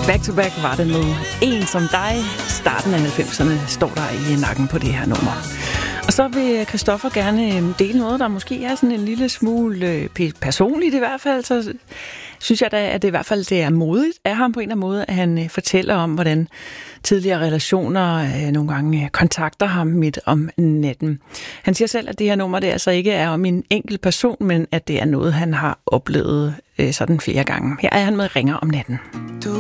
Back to back var det med En som dig. Starten af 90'erne står der i nakken på det her nummer. Og så vil Christoffer gerne dele noget, der måske er sådan en lille smule personligt i hvert fald. Så synes jeg da, at det i hvert fald det er modigt af ham på en eller anden måde, at han fortæller om, hvordan tidligere relationer nogle gange kontakter ham midt om natten. Han siger selv, at det her nummer det altså ikke er om en enkelt person, men at det er noget, han har oplevet sådan flere gange. Her er han med Ringer om natten. Du